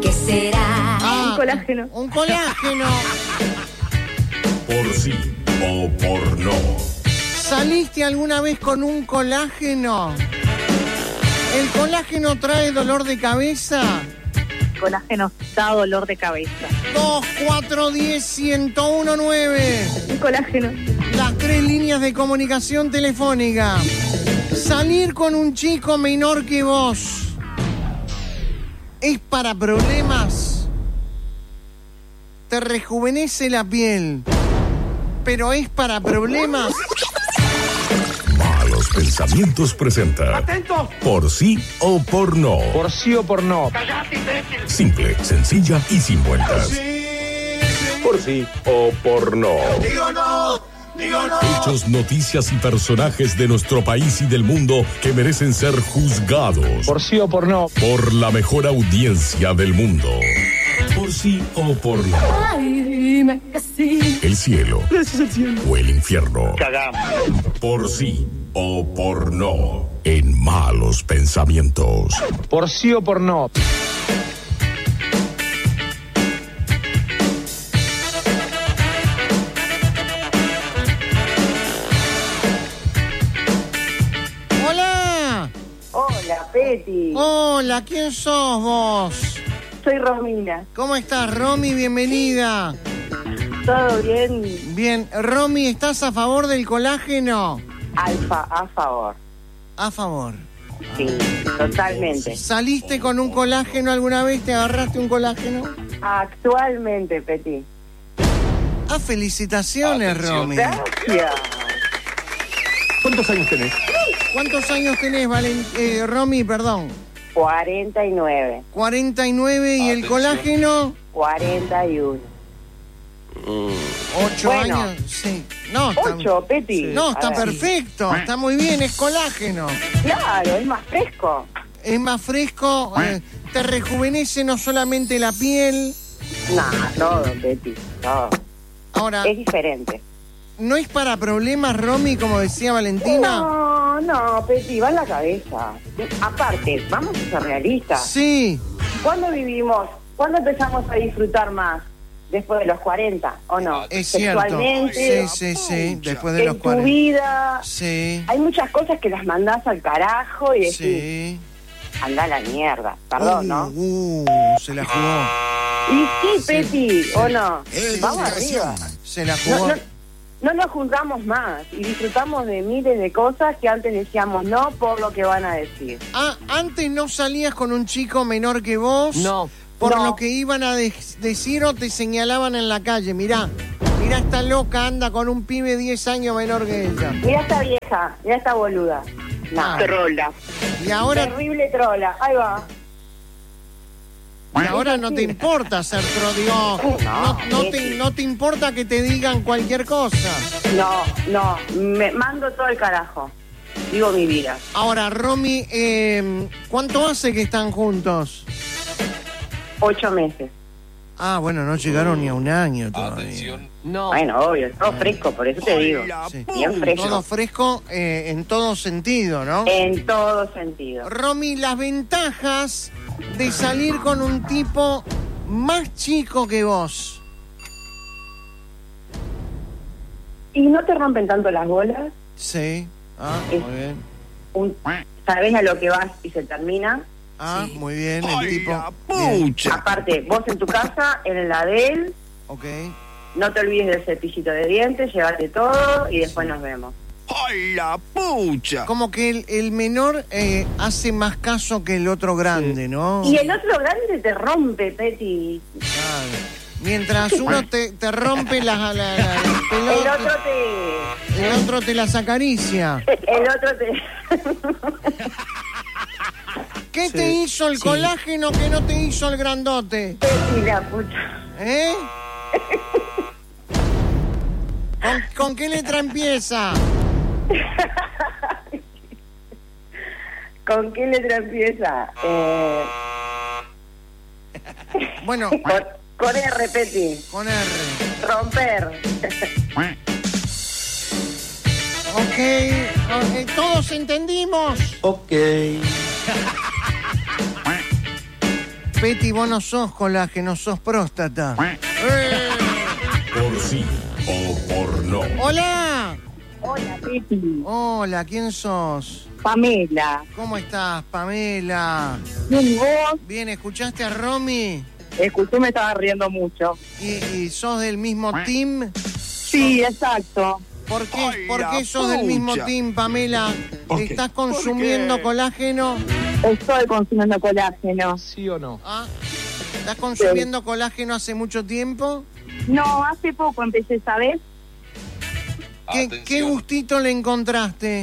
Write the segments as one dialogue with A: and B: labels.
A: ¿Qué será?
B: Un colágeno.
C: Un colágeno.
D: Por sí o por no.
C: ¿Saliste alguna vez con un colágeno? ¿El colágeno trae dolor de cabeza?
B: Colágeno da dolor de cabeza.
C: 2-4-10-1019.
B: Un colágeno.
C: Las 3 líneas de comunicación telefónica. Salir con un chico menor que vos ¿es para problemas? Te rejuvenece la piel, pero ¿es para problemas?
D: Malos Pensamientos presenta.
E: ¡Atentos!
D: Por sí o por no.
E: Por sí o por no.
D: Simple, sencilla y sin vueltas. Por sí o por no.
E: Digo no.
D: Hechos, noticias y personajes de nuestro país y del mundo que merecen ser juzgados
E: Por sí o por no.
D: por la mejor audiencia del mundo. Por sí o por no.
A: Ay, dime que sí.
D: El cielo.
E: Gracias al cielo.
D: O el infierno.
E: Cagamos.
D: Por sí o por no. En Malos Pensamientos.
E: Por sí o por no.
C: ¡Hola!
B: Hola, Peti.
C: Hola, ¿quién sos vos?
B: Soy Romina.
C: ¿Cómo estás, Romy? Bienvenida.
B: ¿Todo bien?
C: Bien, Romy, ¿estás a favor del colágeno?
B: Alfa, a favor.
C: A favor.
B: Sí, totalmente.
C: ¿Saliste con un colágeno alguna vez? ¿Te agarraste un colágeno?
B: Actualmente, Peti.
C: Ah, felicitaciones, Romy.
B: Gracias.
E: ¿Cuántos años tenés?
C: ¿Cuántos años tenés, Romy? Perdón.
B: 49.
C: 49 y el colágeno
B: 41.
C: 8
B: Bueno.
C: años. Sí. No, está,
B: 8, Peti.
C: no, está
B: A ver.
C: perfecto. Está muy bien, es colágeno.
B: Claro, es más fresco.
C: Es más fresco, te rejuvenece no solamente la piel.
B: Nah, todo, Peti. Todo.
C: Ahora,
B: Es diferente.
C: ¿no es para problemas, Romy, como decía Valentina?
B: No, Peti, va en la cabeza. Aparte, vamos a ser realistas.
C: Sí.
B: ¿Cuándo empezamos a disfrutar más? Después de los 40, ¿o no?
C: Es cierto.
B: Sexualmente.
C: Sí. Después de
B: En
C: los
B: tu
C: 40.
B: vida
C: Sí.
B: hay muchas cosas que las mandás al carajo y decís,
C: Sí.
B: anda a la mierda. Perdón, ¿no?
C: Se la jugó.
B: Y sí, Peti, ¿o no? Vamos arriba.
C: Se la jugó.
B: No nos juzgamos más y disfrutamos de miles de cosas que antes decíamos no por lo que van a decir.
C: Ah, antes no salías con un chico menor que vos.
E: No.
C: Por
B: No.
C: lo que iban a decir o te señalaban en la calle. Mirá, esta loca anda con un pibe 10 años menor que ella.
B: Mira esta vieja, mira esta boluda.
C: Ah.
B: Trola.
C: Y ahora,
B: Terrible trola. Ahí va.
C: no te importa ser digo, no te importa que te digan cualquier cosa.
B: No, me mando todo el carajo. Digo mi vida.
C: Ahora, Romy, ¿cuánto hace que están juntos?
B: 8 meses.
C: Ah, bueno, no llegaron ni a un año todavía.
E: No.
B: Bueno, obvio, todo fresco, por eso te digo.
C: Sí.
B: Bien fresco.
C: Todo fresco en todo sentido, ¿no?
B: En todo sentido.
C: Romy, las ventajas de salir con un tipo más chico que vos.
B: ¿Y no te rompen tanto las bolas?
C: Sí. Ah,
B: Es-
C: muy bien.
B: Sabés a lo que vas y se termina.
C: Ah, muy bien, el tipo. Bien.
B: Aparte, vos en tu casa, él en la de él.
C: Ok.
B: No te olvides del cepillito de dientes, llévate todo y después nos vemos.
E: ¡Ay, la pucha!
C: Como que el menor hace más caso que el otro grande, ¿no?
B: Y el otro grande te rompe, Peti.
C: Claro. Mientras uno te rompe las pelotas, el otro te las acaricia.
B: El otro te...
C: ¿Qué te hizo el colágeno que no te hizo el grandote?
B: Peti, la pucha.
C: ¿Eh? ¿Con qué letra empieza?
B: ¿Con qué letra empieza?
C: Bueno,
B: Con R, Peti.
C: con R.
B: Romper.
C: Ok, ¿todos entendimos?
E: Ok.
C: Peti, vos no sos colágeno, sos próstata.
D: Por sí o por no.
C: ¡Hola!
B: Hola, Peti.
C: Hola, ¿quién sos?
B: Pamela.
C: ¿Cómo estás, Pamela?
B: ¿Y vos?
C: Bien, ¿escuchaste a Romy?
B: Escuché, me estaba riendo mucho.
C: ¿Y sos del mismo team?
B: Sí, exacto.
C: ¿Por qué,
E: Ay,
C: ¿por qué
E: la
C: sos del mismo
E: pucha.
C: team, Pamela?
E: ¿Por qué?
C: ¿Estás consumiendo
E: qué?
C: colágeno?
B: Estoy consumiendo colágeno.
E: ¿Sí o no?
C: ¿Ah? ¿Estás consumiendo colágeno hace mucho tiempo?
B: No, hace poco empecé, ¿sabes?
C: ¿Qué gustito le encontraste?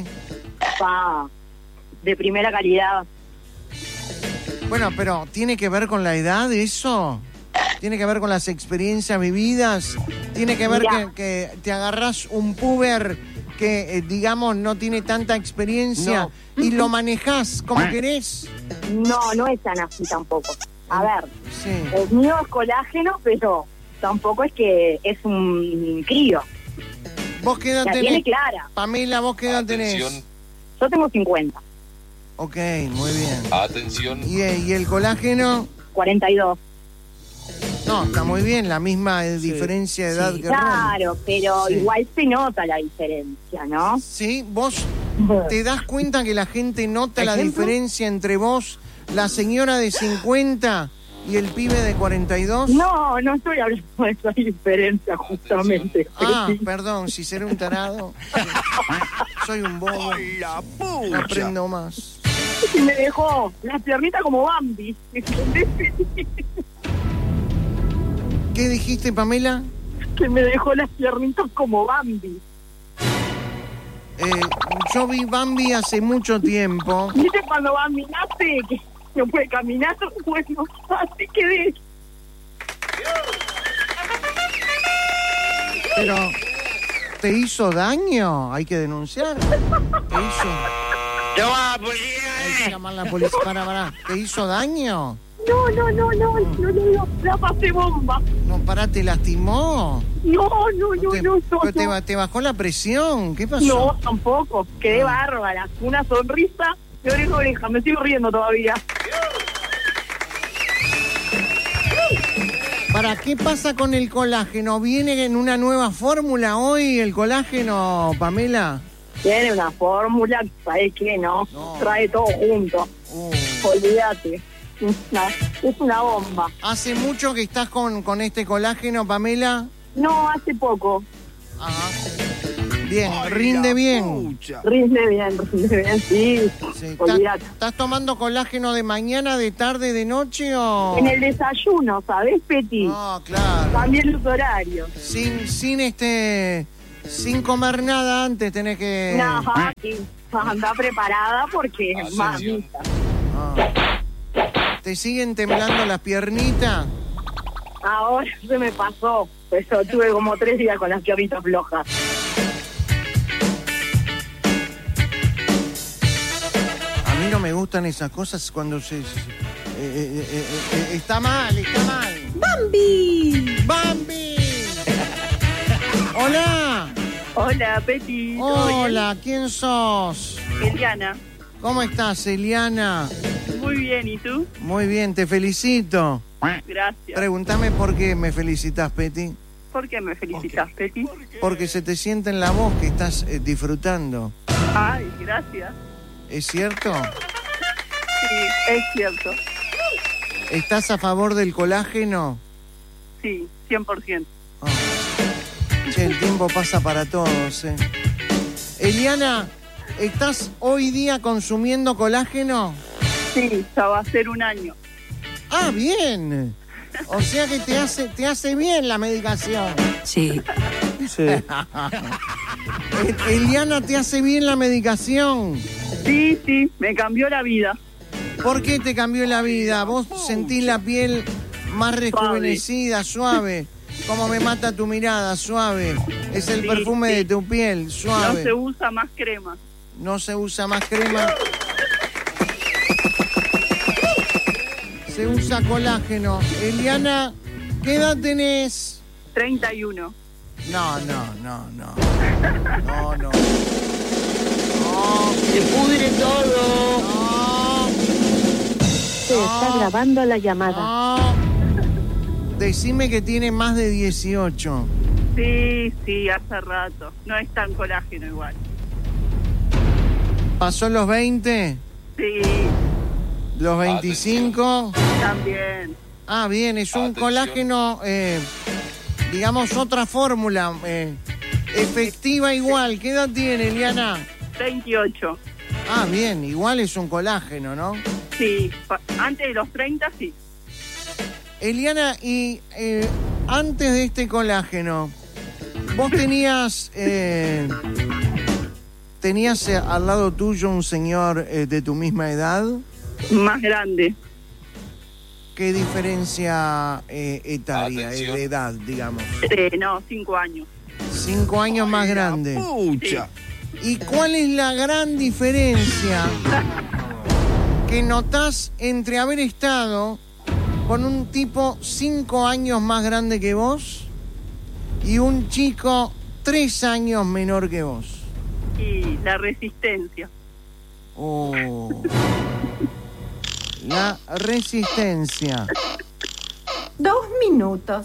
B: De primera calidad.
C: Bueno, pero ¿tiene que ver con la edad eso? ¿Tiene que ver con las experiencias vividas? ¿Tiene que ver
B: Mirá.
C: que te agarrás un puber que, digamos, no tiene tanta experiencia y lo manejás como querés?
B: No es tan así tampoco. A ver,
C: Sí.
B: el mío es colágeno, pero tampoco es que es un crío.
C: ¿Vos qué edad
B: La
C: tenés?
B: tiene clara.
C: Pamela, ¿vos qué edad tenés?
B: Yo tengo 50,
C: Ok, muy bien.
F: Atención.
C: ¿Y el colágeno?
B: 42.
C: No, está muy bien, la misma diferencia de edad que Romy.
B: Claro, pero
C: Sí.
B: igual se nota la diferencia, ¿no?
C: Sí, vos te das cuenta que la gente nota la
B: ¿Ejemplo?
C: diferencia entre vos, la señora de 50 y el pibe de 42.
B: No estoy hablando de esa diferencia justamente.
C: Ah,
B: Sí.
C: perdón, si seré un tarado. Soy un bobo.
E: ¡Ay, la
C: No
E: pucha!
C: aprendo más.
B: Y me dejó las piernitas como Bambi, ¿entendés?
C: ¿Qué dijiste, Pamela?
B: Que me dejó las piernitas como Bambi.
C: Yo vi Bambi hace mucho tiempo.
B: ¿Viste cuando Bambi nace que no puede caminar? Bueno, así quedé.
C: Pero, ¿te hizo daño? Hay que denunciar. ¿Te hizo? Hay que llamar a la policía. Pará. ¿Te hizo daño?
B: No, la pasé bomba.
C: No, pará, ¿te lastimó?
B: No.
C: ¿Te bajó la presión? ¿Qué pasó?
B: No, tampoco. Quedé bárbara. Una sonrisa de oreja a oreja. Me sigo riendo todavía.
C: ¿Para qué pasa con el colágeno? ¿Viene en una nueva fórmula hoy el colágeno, Pamela?
B: Tiene una fórmula, ¿sabes qué? No. Trae todo junto. Olvídate. Es una bomba.
C: ¿Hace mucho que estás con este colágeno, Pamela?
B: No, hace poco.
C: Ajá. Bien,
E: ¡Ay,
C: rinde
E: la
C: bien.
E: pucha!
B: Rinde bien, sí.
C: Sí.
B: Olvídate.
C: ¿Estás tomando colágeno de mañana, de tarde, de noche o...?
B: En el desayuno, ¿sabes, Peti?
C: No, claro.
B: También los horarios.
C: Sin comer nada antes tenés que...
B: No, sí. Anda preparada porque mamita.
C: Ah. ¿Te siguen temblando las piernitas?
B: Ahora se me pasó. Eso, tuve como 3 días con las piernitas flojas.
C: A mí no me gustan esas cosas cuando se... está mal. ¡Bambi! ¡Hola!
B: Hola, Peti.
C: Hola, ¿quién sos?
B: Eliana.
C: ¿Cómo estás, Eliana?
B: Muy bien, ¿y tú?
C: Muy bien, te felicito.
B: Gracias.
C: Pregúntame por qué me felicitas, Peti.
B: ¿Por qué me felicitas, Peti?
C: Porque se te siente en la voz que estás disfrutando.
B: Ay, gracias.
C: ¿Es cierto?
B: Sí, es cierto.
C: ¿Estás a favor del colágeno?
B: Sí, 100%.
C: Oh. Che, el tiempo pasa para todos, Eliana, ¿estás hoy día consumiendo colágeno?
B: Sí, ya va a ser 1 año.
C: Ah, bien. O sea que te hace bien la medicación.
A: Sí.
C: Eliana, ¿te hace bien la medicación?
B: Sí, me cambió la vida.
C: ¿Por qué te cambió la vida? ¿Vos sentís la piel más rejuvenecida, suave? ¿Cómo me mata tu mirada, suave? Es el perfume de tu piel, suave.
B: No se usa más crema.
C: No se usa más crema. Se usa colágeno. Eliana, ¿qué edad tenés?
B: 31.
C: No.
A: Se pudre todo.
C: No.
F: Se está grabando la llamada.
C: No. Decime que tiene más de 18.
B: Sí, hace rato. No es tan colágeno igual.
C: ¿Pasó los 20?
B: Sí,
C: ¿Los 25?
B: también.
C: Ah, bien, es un colágeno, digamos, otra fórmula, efectiva igual. ¿Qué edad tiene, Eliana?
B: 28.
C: Ah, bien, igual es un colágeno, ¿no?
B: Sí, antes de los 30, sí.
C: Eliana, y antes de este colágeno, ¿vos tenías al lado tuyo un señor de tu misma edad?
B: Más grande.
C: ¿Qué diferencia etaria, de edad, digamos?
B: No, 5 años.
C: 5 años más grande.
E: Pucha.
C: ¿Y cuál es la gran diferencia que notás entre haber estado con un tipo 5 años más grande que vos y un chico 3 años menor que vos?
B: Y la resistencia.
C: Oh. La resistencia.
A: 2 minutos.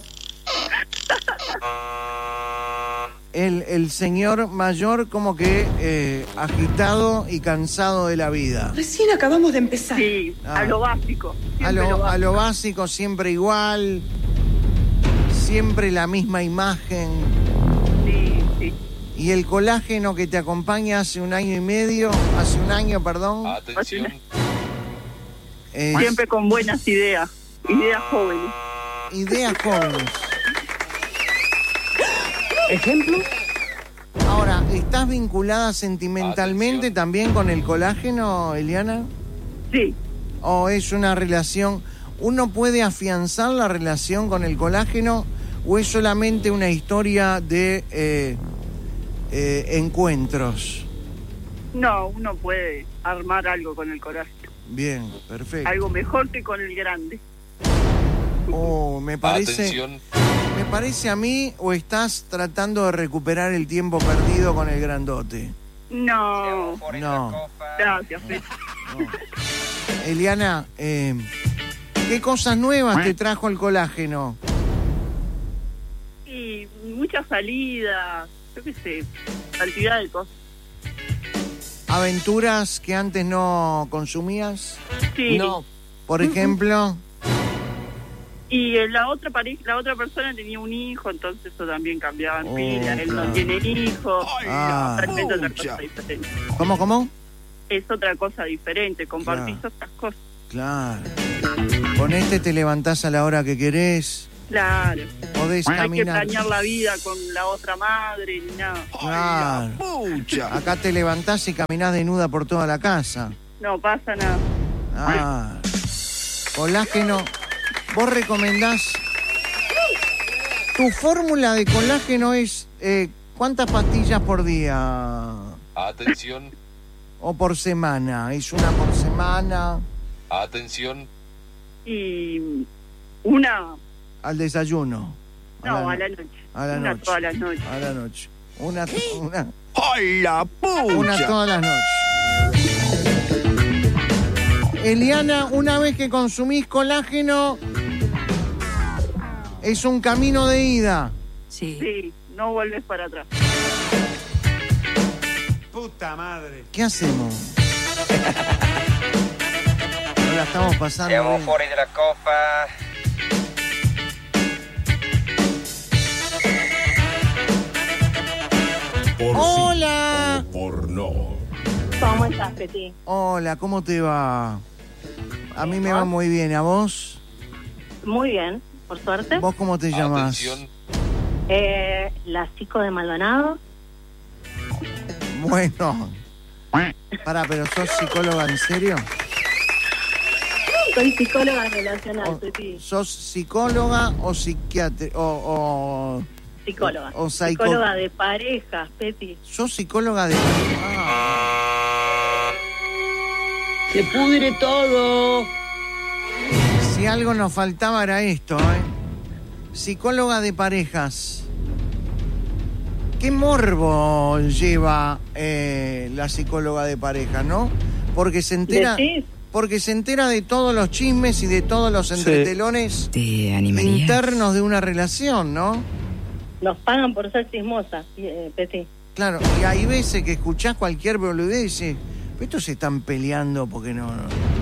C: El señor mayor como que agitado y cansado de la vida.
A: Recién acabamos de empezar.
B: Sí, a lo básico.
C: A lo básico, siempre igual, siempre la misma imagen.
B: Sí.
C: Y el colágeno que te acompaña hace un año, perdón.
E: Atención.
B: Siempre con buenas ideas jóvenes.
C: Ideas jóvenes.
A: ¿Ejemplo?
C: Ahora, ¿estás vinculada sentimentalmente también con el colágeno, Eliana?
B: Sí,
C: ¿O es una relación? ¿Uno puede afianzar la relación con el colágeno o es solamente una historia de encuentros?
B: no, uno puede armar algo con el colágeno.
C: Bien, perfecto.
B: Algo mejor que con el grande.
C: Oh, me parece a mí, o estás tratando de recuperar el tiempo perdido con el grandote.
B: No,
C: No.
B: gracias, Fede.
C: Eliana, ¿qué cosas nuevas te trajo el colágeno?
B: Y muchas salidas, yo qué sé, cantidad de cosas.
C: ¿Aventuras que antes no consumías?
B: Sí.
C: No. Por ejemplo,
B: Y la otra persona tenía un hijo, entonces eso también cambiaba en pila. Él
C: claro.
B: no tiene hijo.
C: Ah.
B: Es otra
E: Pucha.
B: cosa diferente.
C: ¿Cómo?
B: Es otra cosa diferente, compartís
C: Claro.
B: otras cosas.
C: Claro. Con este te levantás a la hora que querés,
B: Claro.
C: podés
B: No hay que
C: caminar.
B: planear la vida con la otra madre ni nada.
C: Claro.
E: Pucha.
C: Acá te levantás y caminás desnuda por toda la casa.
B: No pasa nada.
C: Ah. Colágeno. ¿Vos recomendás? Tu fórmula de colágeno es ¿cuántas pastillas por día?
E: Atención.
C: ¿O por semana? ¿Es una por semana?
E: Atención.
B: Y una,
C: Al desayuno.
B: no, a la noche.
C: A la
B: Una
C: noche.
B: todas las noches.
C: A la noche. Una
E: ¡Ay, la pucha!
C: todas las noches. Eliana, una vez que consumís colágeno, es un camino de ida.
B: Sí, no vuelves para atrás.
E: Puta madre.
C: ¿Qué hacemos? No la estamos pasando
G: Siamo
C: bien.
G: fuori dalla coppa.
D: Por
C: ¡Hola!
D: sí o por no.
F: ¿Cómo estás, Peti?
C: Hola, ¿cómo te va? A mí me va muy bien, ¿a vos?
F: Muy bien, por suerte.
C: ¿Vos cómo te llamás?
E: Atención.
F: La psico de Maldonado.
C: Bueno. Pará, pero ¿sos psicóloga en serio?
F: Soy psicóloga relacional,
C: O-
F: Peti.
C: ¿Sos psicóloga o psiquiatra?
F: Psicóloga.
C: o psycho-
F: Psicóloga de parejas, Peti.
C: ¿Sos psicóloga de...
A: Se pudre todo.
C: Si algo nos faltaba era esto, Psicóloga de parejas. ¿Qué morbo lleva la psicóloga de pareja, no? Porque se entera...
F: ¿Decís?
C: porque se entera de todos los chismes y de todos los entretelones
G: ¿Te animarías?
C: internos de una relación, ¿no?
F: Nos pagan por ser chismosas, Peti.
C: Claro, y hay veces que escuchás cualquier boludez y dices, estos se están peleando porque no.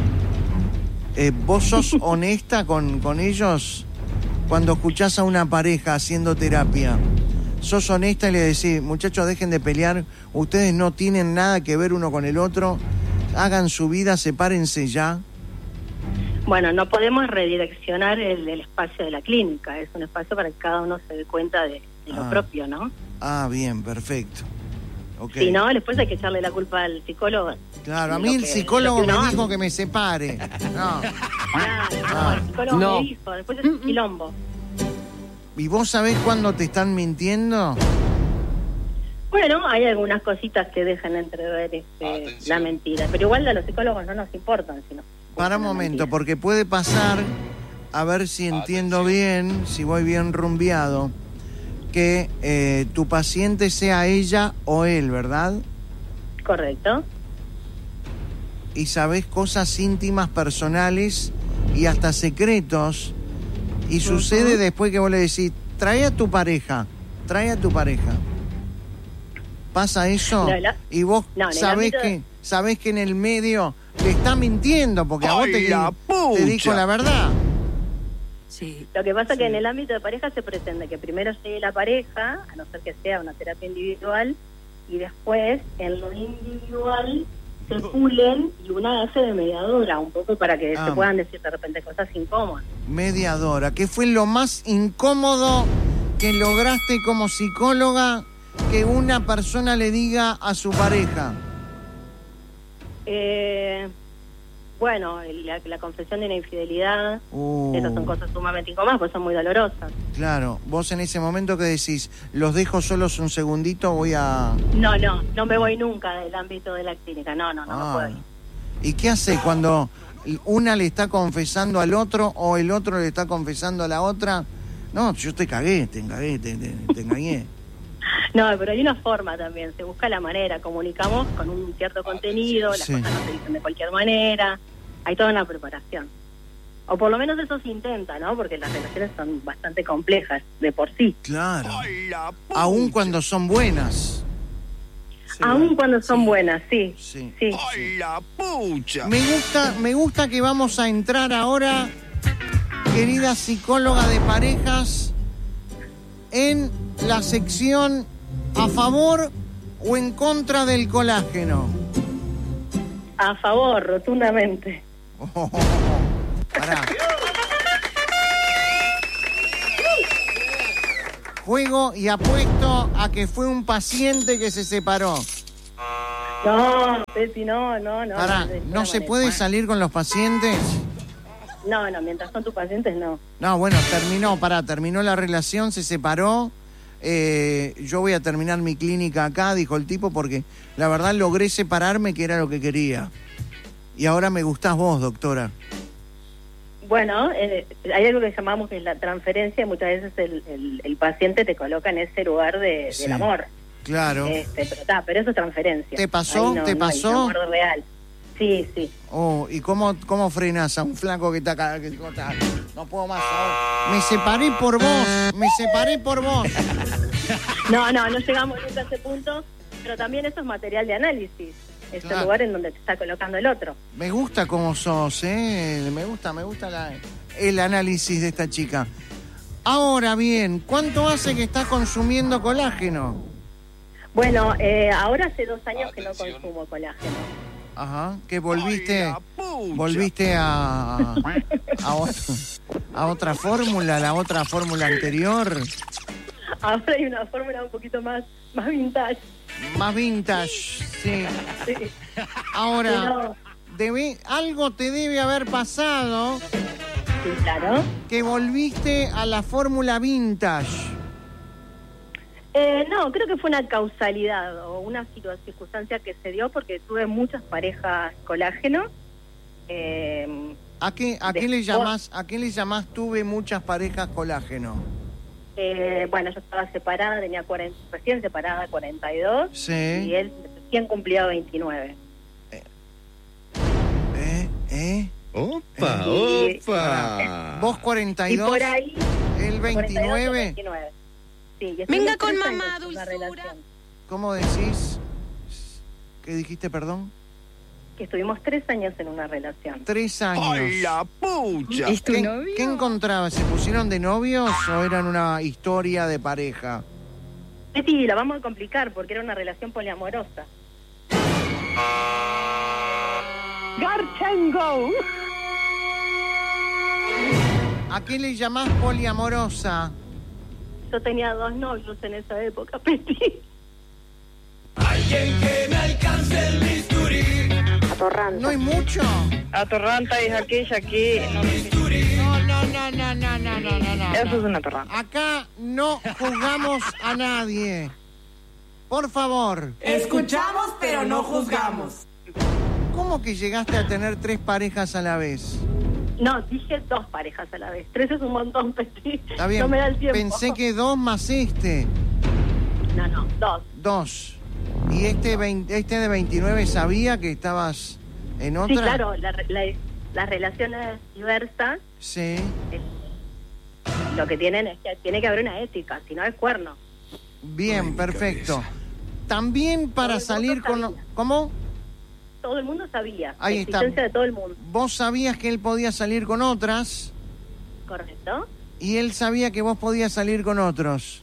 C: ¿Vos sos honesta con ellos cuando escuchás a una pareja haciendo terapia? ¿Sos honesta y le decís, muchachos, dejen de pelear, ustedes no tienen nada que ver uno con el otro, hagan su vida, sepárense ya?
F: Bueno, no podemos redireccionar el espacio de la clínica. Es un espacio para que cada uno se dé cuenta de lo propio, ¿no?
C: Ah, bien, perfecto. Okay.
F: Si no, después hay que echarle la culpa al psicólogo.
C: Claro, a mí el psicólogo me dijo que me separe. No.
F: Claro, el psicólogo me dijo, después es un quilombo.
C: ¿Y vos sabés cuándo te están mintiendo?
F: Bueno, hay algunas cositas que dejan entrever la mentira, pero igual a los psicólogos no nos importan, sino...
C: Para un momento, porque puede pasar, a ver si entiendo bien, si voy bien rumbeado, que tu paciente sea ella o él, ¿verdad?
F: Correcto.
C: Y sabés cosas íntimas, personales y hasta secretos, y sucede después que vos le decís, trae a tu pareja. ¿Pasa eso? Y vos sabés que en el medio le está mintiendo, porque a vos te dijo la verdad.
F: Sí. Lo que pasa es que en el ámbito de pareja se pretende que primero llegue la pareja, a no ser que sea una terapia individual, y después en lo individual se pulen y una hace de mediadora, un poco para que se puedan decir de repente cosas incómodas.
C: Mediadora, ¿qué fue lo más incómodo que lograste como psicóloga que una persona le diga a su pareja?
F: Bueno, la confesión de una infidelidad, esas son cosas sumamente incómodas, pues son muy dolorosas.
C: Claro, vos en ese momento que decís, los dejo solos un segundito, voy a...
F: No me voy nunca del ámbito de la clínica, no me puedo ir.
C: ¿Y qué hace cuando una le está confesando al otro o el otro le está confesando a la otra? No, yo te engañé.
F: No, pero hay una forma también, se busca la manera, comunicamos con un cierto contenido, las cosas no se dicen de cualquier manera, hay toda una preparación. O por lo menos eso se intenta, ¿no? Porque las relaciones son bastante complejas de por sí.
C: Claro, aun cuando son buenas.
F: Aun cuando son buenas, sí.
E: ¡Ay, la pucha!
C: Me gusta que vamos a entrar ahora, querida psicóloga de parejas, en la sección a favor o en contra del colágeno.
F: A favor, rotundamente.
C: Pará. Juego y apuesto a que fue un paciente que se separó.
F: No, Peti, no.
C: Pará, ¿no se puede salir con los pacientes?
F: No, mientras son tus pacientes, no.
C: No, bueno, terminó la relación, se separó. Yo voy a terminar mi clínica acá, dijo el tipo, porque la verdad logré separarme, que era lo que quería. Y ahora me gustás vos, doctora.
F: Bueno, hay algo que llamamos que es la transferencia, y muchas veces el paciente te coloca en ese lugar del amor.
C: Claro.
F: Pero eso es transferencia.
C: ¿Te pasó?
F: No,
C: ¿Te pasó?
F: No hay amor real. Sí.
C: Oh, ¿y cómo frenas a un flaco que está acá? No puedo más ahora. Me separé por vos.
F: No llegamos nunca a ese punto, pero también eso es material de análisis. Es el lugar en donde te está colocando el otro.
C: Me gusta cómo sos, Me gusta el análisis de esta chica. Ahora bien, ¿cuánto hace que estás consumiendo colágeno?
F: Bueno, ahora hace 2 años que no consumo colágeno.
C: Ajá, que volviste a otra fórmula, la otra fórmula anterior.
F: Ahora hay una fórmula un poquito más vintage.
C: Más vintage, sí. Ahora, algo te debe haber pasado.
F: Sí, claro.
C: Que volviste a la fórmula vintage.
F: No, creo que fue una causalidad o una circunstancia que se dio porque tuve muchas parejas colágeno.
C: ¿A qué le llamás tuve muchas parejas colágeno?
F: Bueno, yo estaba separada, tenía recién separada, 42,
C: sí.
F: Y él recién cumplía 29.
E: Opa, opa.
C: Vos 42,
F: Y por ahí...
C: el 29.
F: Sí, y
G: Venga
F: estuvimos
G: con
F: 3
G: mamá,
F: años en una
G: dulzura.
F: relación.
C: ¿Cómo decís? ¿Qué dijiste, perdón?
F: Que estuvimos 3 años en una relación.
C: 3 años.
E: ¡Ay, la pucha!
G: ¿Es tu
C: ¿Qué,
G: novio?
C: ¿Qué encontrabas? ¿Se pusieron de novios o eran una historia de pareja?
F: Sí, la vamos a complicar porque era una relación poliamorosa.
B: Garchango.
C: ¿A qué le llamás poliamorosa?
F: Yo tenía 2 novios en esa época, Petit.
C: ¿No hay mucho?
B: Atorranta es aquella que...
C: No.
B: Eso es una atorranta.
C: Acá no juzgamos a nadie. Por favor.
A: Escuchamos, pero no juzgamos.
C: ¿Cómo que llegaste a tener 3 parejas a la vez?
F: No, dije 2 parejas a la vez. 3 es un montón, Petit.
C: Está bien.
F: No me da el tiempo.
C: Pensé que 2 más este.
F: No, 2.
C: 2. ¿Y este de 29 sabía que estabas en otra?
F: Sí, claro, las relaciones diversas,
C: Sí.
F: lo que tienen es que tiene que haber una ética, si no es cuerno.
C: Bien, perfecto. También para
F: Todo el mundo
C: salir con...
F: sabía.
C: ¿Cómo?
F: Todo el mundo sabía.
C: Ahí
F: la
C: está.
F: existencia de todo el mundo.
C: Vos sabías que él podía salir con otras
F: ¿Correcto?
C: y él sabía que vos podías salir con otros.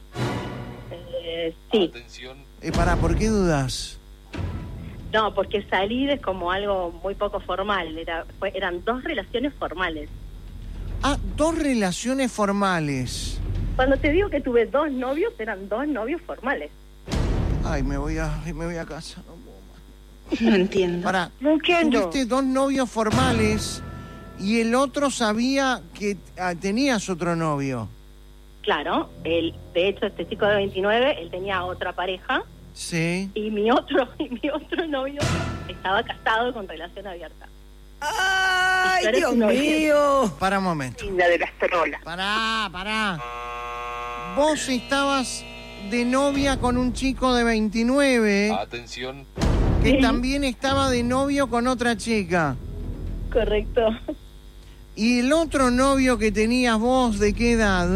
F: Sí.
C: Pará, ¿por qué dudas?
F: No, porque salir es como algo muy poco formal. Eran 2 relaciones formales.
C: Ah, 2 relaciones formales.
F: Cuando te digo que tuve 2 novios, eran 2 novios formales.
C: Ay, me voy a casa. No puedo más.
G: No entiendo.
C: Pará,
B: No entiendo.
C: tuviste 2 novios formales y el otro sabía que tenías otro novio.
F: Claro, de hecho, este chico de 29, él tenía otra pareja
C: Sí.
F: y mi otro novio estaba casado con relación abierta.
A: ¡Ay,
F: Pero
A: Dios
F: es una
A: mío!
C: Para un momento.
B: Linda de las trolas.
C: Pará. Vos estabas de novia con un chico de 29
E: Atención.
C: que también estaba de novio con otra chica.
F: Correcto.
C: ¿Y el otro novio que tenías vos, de qué edad?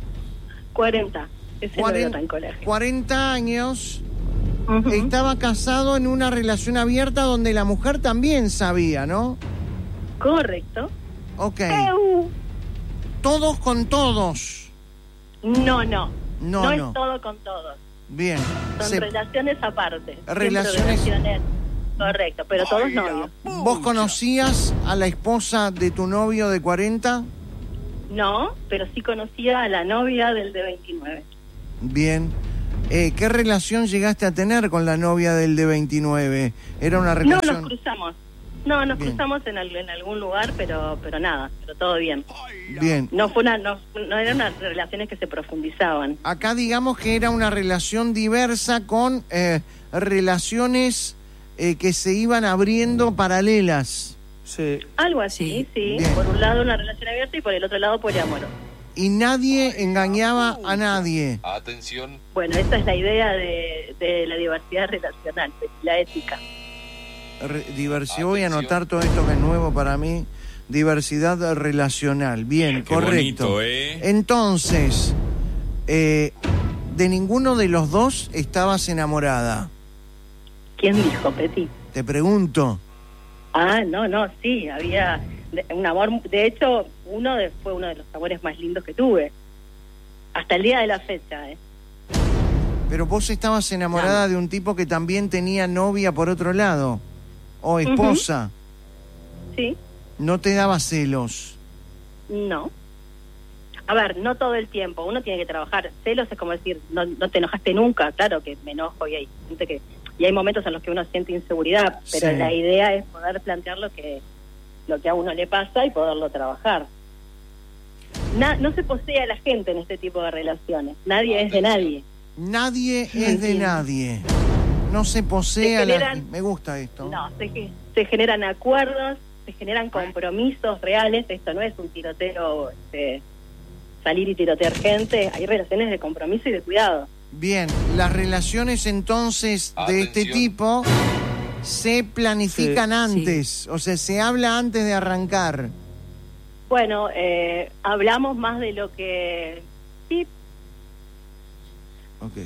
F: 40. Ese no era tan colegio.
C: 40 años.
F: Ujú.
C: Estaba casado en una relación abierta donde la mujer también sabía, ¿no?
F: Correcto.
C: Ok. Todos con todos.
F: No.
C: No.
F: No es todo con todos.
C: Bien.
F: Son relaciones aparte. Siempre
C: Relaciones-
F: Correcto, pero todos novios.
C: ¿Vos conocías a la esposa de tu novio de 40?
F: No, pero sí conocía a la novia del de 29.
C: Bien. ¿Qué relación llegaste a tener con la novia del de 29? ¿Era una
F: No,
C: relación?
F: nos cruzamos. No, nos
C: Bien.
F: cruzamos en algún lugar, pero nada, pero todo bien.
C: Bien.
F: No eran unas relaciones que se profundizaban.
C: Acá digamos que era una relación diversa con relaciones que se iban abriendo paralelas.
A: Sí.
F: Algo así, sí.
C: Bien.
F: Por un lado una relación abierta y por el otro lado poliamor.
C: Y nadie engañaba a nadie.
E: Atención.
F: Bueno, esa es la idea de la diversidad relacional, de la ética.
C: Voy a anotar todo esto que es nuevo para mí. Diversidad relacional. Bien,
D: Qué
C: correcto.
D: bonito,
C: Entonces, de ninguno de los dos estabas enamorada.
F: ¿Quién dijo, Petit?
C: Te pregunto.
F: Ah, no, sí, había un amor. De hecho, fue uno de los amores más lindos que tuve. Hasta el día de la fecha, ¿eh?
C: Pero vos estabas enamorada de un tipo que también tenía novia por otro lado. O esposa.
F: Sí,
C: No te daba celos.
F: no. A ver, no todo el tiempo. Uno tiene que trabajar. Celos es como decir, no te enojaste nunca. Claro que me enojo y hay gente que... Y hay momentos en los que uno siente inseguridad, pero
C: Sí.
F: la idea es poder plantear lo que a uno le pasa y poderlo trabajar. No se posee a la gente en este tipo de relaciones. Nadie es de nadie.
C: Nadie es de nadie. No se posee
F: Se
C: a la...
F: generan-
C: Me gusta esto.
F: No, se generan acuerdos, se generan compromisos reales. Esto no es un tiroteo, salir y tirotear gente. Hay relaciones de compromiso y de cuidado.
C: Bien, las relaciones entonces de este
E: Atención.
C: tipo se planifican antes, o sea, se habla antes de arrancar.
F: Bueno, hablamos más de lo que... Sí.
C: Ok.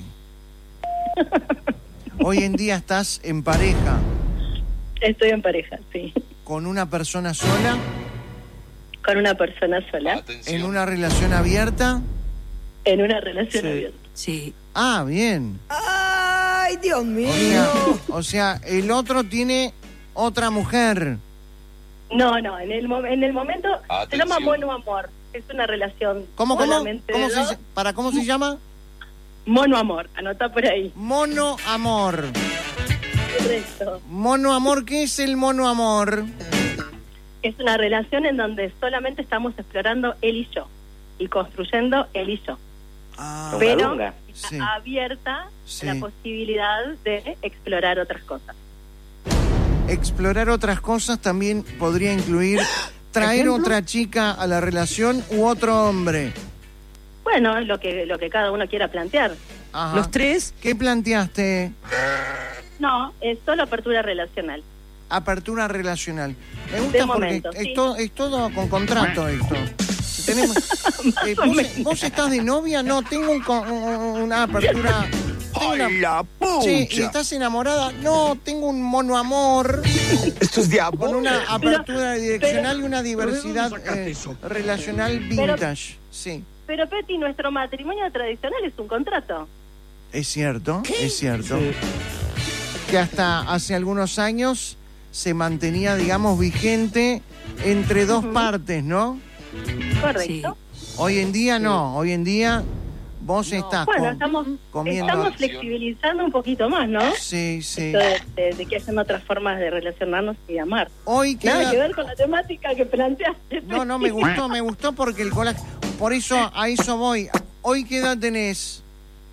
C: Hoy en día estás en pareja.
F: Estoy en pareja, sí.
C: ¿Con una persona sola?
F: Con una persona sola.
E: Atención.
C: ¿En una relación abierta?
F: En una relación abierta.
A: Sí.
C: Ah, bien.
A: ¡Ay, Dios mío!
C: O sea, el otro tiene otra mujer.
F: No, en el momento se llama
E: Atención.
F: monoamor. Es una relación
C: ¿Cómo
F: solamente de dos.
C: ¿Cómo se llama?
F: Monoamor, anota por ahí.
C: Monoamor.
F: Correcto.
C: Monoamor, ¿qué es el monoamor?
F: Es una relación en donde solamente estamos explorando él y yo y construyendo él y yo.
C: Ah,
F: Pero
C: sí.
F: está abierta
C: Sí.
F: a la posibilidad de explorar otras cosas.
C: Explorar otras cosas también podría incluir traer otra chica a la relación u otro hombre.
F: Bueno, lo que cada uno quiera plantear.
C: Ajá.
A: Los tres.
C: ¿Qué planteaste?
F: No, es solo apertura relacional.
C: Apertura relacional. Me
F: De
C: gusta porque
F: momento, sí.
C: es todo con contrato esto. Tenemos, ¿vos estás de novia? No, tengo una apertura. Tengo una-
E: ¡Ay, la
C: Sí,
E: pucha!
C: ¿estás enamorada? No, tengo un monoamor
E: Esto es
C: con una
E: diabólico.
C: apertura direccional y una diversidad relacional vintage. Sí,
F: Pero Peti, nuestro matrimonio tradicional es un contrato.
C: es cierto, es cierto. Que hasta hace algunos años se mantenía, digamos, vigente entre dos partes, ¿no?
F: Correcto.
C: Hoy en día no, hoy en día vos estás
F: Bueno, estamos
C: comiendo...
F: flexibilizando un poquito más, ¿no?
C: Sí, sí.
F: Esto de que hacen otras formas de relacionarnos y de amar.
C: Hoy
F: Nada que
C: queda...
F: ver con la temática que planteaste.
C: No, me gustó porque el colágeno... Por eso, a eso voy. ¿Hoy qué edad tenés?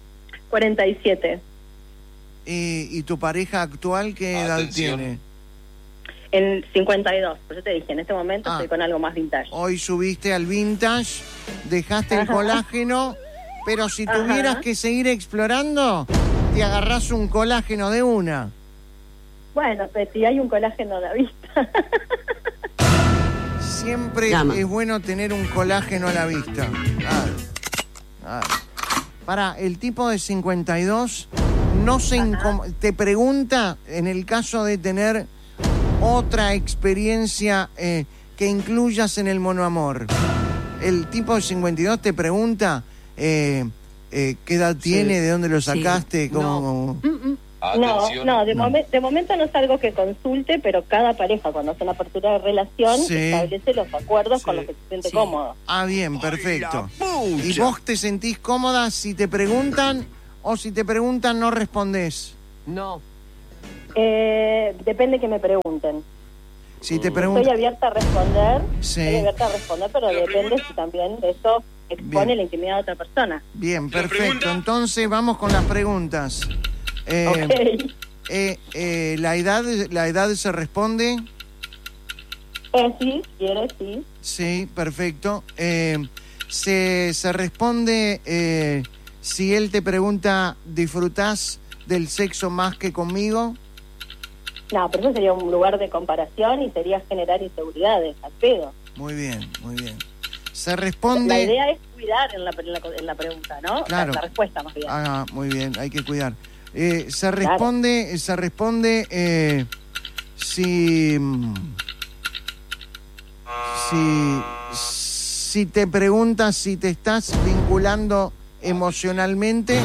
F: 47.
C: ¿Y tu pareja actual qué edad
E: Atención.
C: tiene?
F: En 52. Por eso te dije, en este momento estoy con algo más vintage.
C: Hoy subiste al vintage, dejaste el
F: Ajá.
C: colágeno, pero si tuvieras que seguir explorando, te agarrás un colágeno de una.
F: Bueno, Peti, hay un colágeno a la vista.
C: Siempre
A: Llama.
C: es bueno tener un colágeno a la vista. Para, el tipo de 52 no se te pregunta, en el caso de tener otra experiencia que incluyas en el monoamor. El tipo de 52 te pregunta qué edad tiene, de dónde lo sacaste, cómo...
E: Atención.
F: No, de momento no es algo que consulte, pero cada pareja cuando hace una apertura de relación
C: Sí.
F: establece los acuerdos con los que se siente cómodo.
C: Ah, bien, perfecto.
E: ¡Ay, la pucha!
C: ¿Y vos te sentís cómoda si te preguntan o si te preguntan no respondés?
A: No.
F: Depende que me pregunten.
C: Si te
F: Estoy
C: preguntan...
F: abierta a responder,
C: Sí.
F: pero depende si también eso expone
C: Bien.
F: la intimidad de otra persona.
C: Bien, perfecto. Entonces vamos con las preguntas.
F: Ok.
C: ¿La edad se responde?
F: Sí, quieres, sí.
C: Sí, perfecto. Se responde si él te pregunta, ¿disfrutás del sexo más que conmigo?
F: No, pero eso sería un lugar de comparación y sería generar inseguridades, al pedo.
C: Muy bien, muy bien. Se
F: La
C: responde...
F: idea es cuidar en la pregunta, ¿no?
C: Claro.
F: La respuesta más bien.
C: Ah, muy bien, hay que cuidar. Se responde si te preguntas si te estás vinculando emocionalmente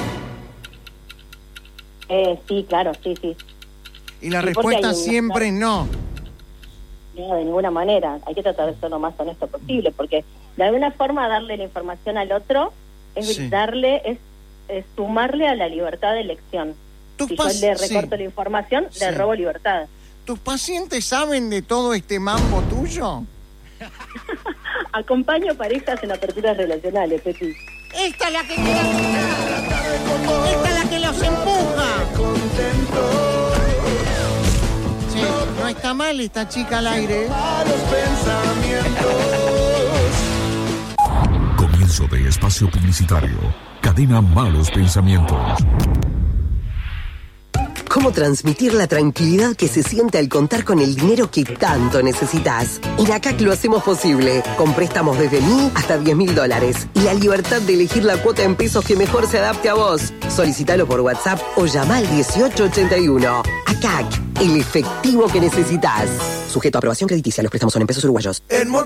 F: Sí, claro, sí.
C: y la
F: Sí, porque
C: respuesta
F: hay un-
C: siempre es no.
F: No, de ninguna manera. Hay que tratar de ser lo más honesto posible, porque de alguna forma darle la información al otro es
C: Sí.
F: es sumarle a la libertad de elección.
C: Tus
F: Si yo
C: pas-
F: le recorto
C: sí.
F: la información,
C: Sí.
F: le robo libertad.
C: ¿Tus pacientes saben de todo este mambo tuyo?
F: Acompaño parejas en aperturas relacionales, Peti.
C: Esta es la que queda. Esta es la que los empuja. Sí, no está mal esta chica al aire.
D: Comienzo de espacio publicitario. Cadena Malos Pensamientos.
G: cómo transmitir la tranquilidad que se siente al contar con el dinero que tanto necesitas. En ACAC lo hacemos posible, con préstamos desde $1.000 hasta $10.000 y la libertad de elegir la cuota en pesos que mejor se adapte a vos. Solicítalo por WhatsApp o llama al 1881. ACAC, el efectivo que necesitas. Sujeto a aprobación crediticia, los préstamos son en pesos uruguayos.